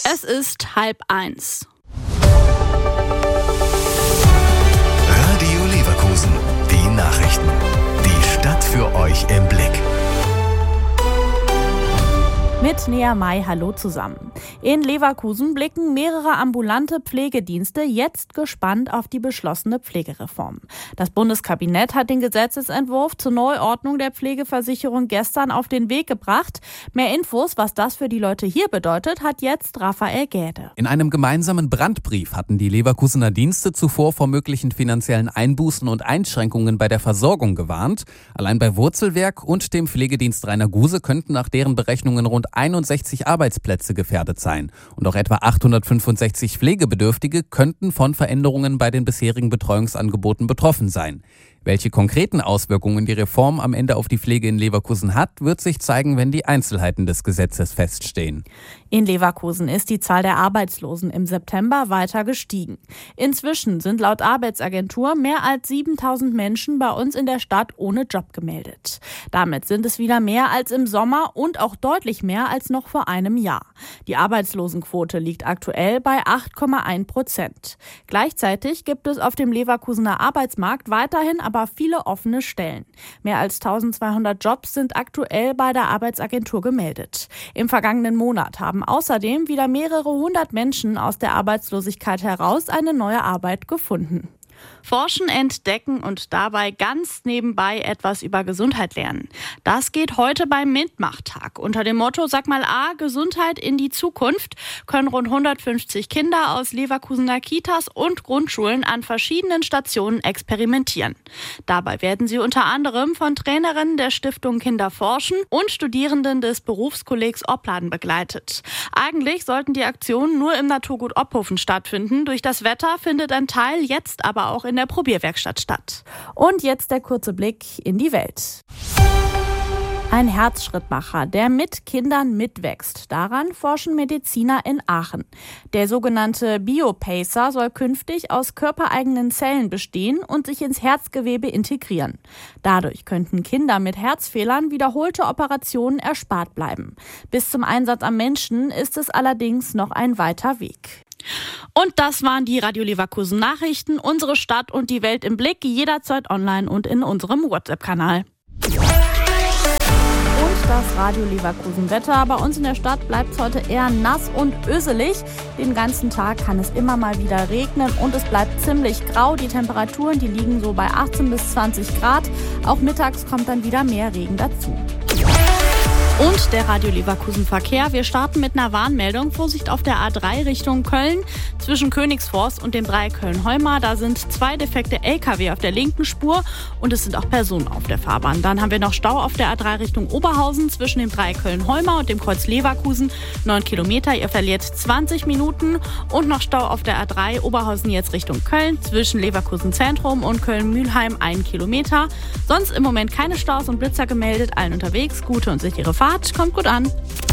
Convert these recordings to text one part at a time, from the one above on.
Es ist 12:30. Radio Leverkusen, die Nachrichten. Die Stadt für euch im Blick. Mit Nea May, hallo zusammen. In Leverkusen blicken mehrere ambulante Pflegedienste jetzt gespannt auf die beschlossene Pflegereform. Das Bundeskabinett hat den Gesetzesentwurf zur Neuordnung der Pflegeversicherung gestern auf den Weg gebracht. Mehr Infos, was das für die Leute hier bedeutet, hat jetzt Raphael Gäde. In einem gemeinsamen Brandbrief hatten die Leverkusener Dienste zuvor vor möglichen finanziellen Einbußen und Einschränkungen bei der Versorgung gewarnt. Allein bei Wurzelwerk und dem Pflegedienst Rainer Guse könnten nach deren Berechnungen rund 61 Arbeitsplätze gefährdet sein. Und auch etwa 865 Pflegebedürftige könnten von Veränderungen bei den bisherigen Betreuungsangeboten betroffen sein. Welche konkreten Auswirkungen die Reform am Ende auf die Pflege in Leverkusen hat, wird sich zeigen, wenn die Einzelheiten des Gesetzes feststehen. In Leverkusen ist die Zahl der Arbeitslosen im September weiter gestiegen. Inzwischen sind laut Arbeitsagentur mehr als 7.000 Menschen bei uns in der Stadt ohne Job gemeldet. Damit sind es wieder mehr als im Sommer und auch deutlich mehr als noch vor einem Jahr. Die Arbeitslosenquote liegt aktuell bei 8,1%. Gleichzeitig gibt es auf dem Leverkusener Arbeitsmarkt weiterhin aber viele offene Stellen. Mehr als 1.200 Jobs sind aktuell bei der Arbeitsagentur gemeldet. Im vergangenen Monat haben außerdem wieder mehrere hundert Menschen aus der Arbeitslosigkeit heraus eine neue Arbeit gefunden. Forschen, entdecken und dabei ganz nebenbei etwas über Gesundheit lernen. Das geht heute beim Mitmachtag. Unter dem Motto Sag mal A, Gesundheit in die Zukunft können rund 150 Kinder aus Leverkusener Kitas und Grundschulen an verschiedenen Stationen experimentieren. Dabei werden sie unter anderem von Trainerinnen der Stiftung Kinder forschen und Studierenden des Berufskollegs Opladen begleitet. Eigentlich sollten die Aktionen nur im Naturgut Ophofen stattfinden. Durch das Wetter findet ein Teil jetzt aber auch in der Probierwerkstatt statt. Und jetzt der kurze Blick in die Welt. Ein Herzschrittmacher, der mit Kindern mitwächst. Daran forschen Mediziner in Aachen. Der sogenannte Biopacer soll künftig aus körpereigenen Zellen bestehen und sich ins Herzgewebe integrieren. Dadurch könnten Kinder mit Herzfehlern wiederholte Operationen erspart bleiben. Bis zum Einsatz am Menschen ist es allerdings noch ein weiter Weg. Und das waren die Radio Leverkusen Nachrichten. Unsere Stadt und die Welt im Blick, jederzeit online und in unserem WhatsApp-Kanal. Und das Radio Leverkusen Wetter. Bei uns in der Stadt bleibt es heute eher nass und öselig. Den ganzen Tag kann es immer mal wieder regnen und es bleibt ziemlich grau. Die Temperaturen, die liegen so bei 18 bis 20 Grad. Auch mittags kommt dann wieder mehr Regen dazu. Und der Radio Leverkusen Verkehr. Wir starten mit einer Warnmeldung. Vorsicht auf der A3 Richtung Köln. Zwischen Königsforst und dem Dreieck Köln-Heumar. Da sind 2 defekte LKW auf der linken Spur und es sind auch Personen auf der Fahrbahn. Dann haben wir noch Stau auf der A3 Richtung Oberhausen zwischen dem Dreieck Köln-Heumar und dem Kreuz Leverkusen. 9 Kilometer, ihr verliert 20 Minuten. Und noch Stau auf der A3 Oberhausen jetzt Richtung Köln zwischen Leverkusen Zentrum und Köln-Mühlheim 1 Kilometer. Sonst im Moment keine Staus und Blitzer gemeldet. Allen unterwegs gute und sichere Fahrt. Kommt gut an.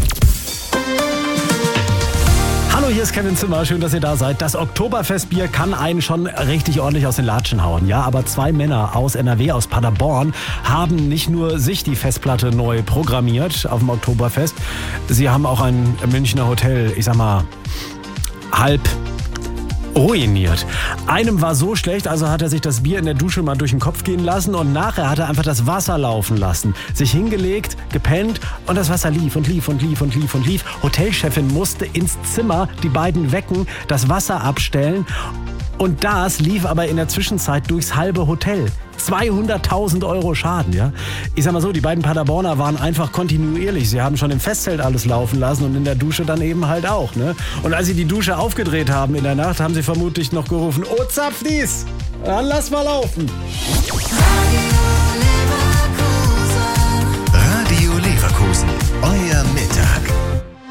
Hallo, hier ist Kevin Zimmer. Schön, dass ihr da seid. Das Oktoberfestbier kann einen schon richtig ordentlich aus den Latschen hauen. Ja, aber 2 Männer aus NRW, aus Paderborn, haben nicht nur sich die Festplatte neu programmiert auf dem Oktoberfest. Sie haben auch ein Münchner Hotel, ich sag mal, halb ruiniert. Einem war so schlecht, also hat er sich das Bier in der Dusche mal durch den Kopf gehen lassen und nachher hat er einfach das Wasser laufen lassen. Sich hingelegt, gepennt und das Wasser lief und lief und lief und lief und lief. Hotelchefin musste ins Zimmer die beiden wecken, das Wasser abstellen und das lief aber in der Zwischenzeit durchs halbe Hotel. 200.000 Euro Schaden, ja. Ich sag mal so, die beiden Paderborner waren einfach kontinuierlich. Sie haben schon im Festzelt alles laufen lassen und in der Dusche dann eben halt auch, ne? Und als sie die Dusche aufgedreht haben in der Nacht, haben sie vermutlich noch gerufen, oh Zapfdies, dann lass mal laufen. Radio Leverkusen, euer Mittag.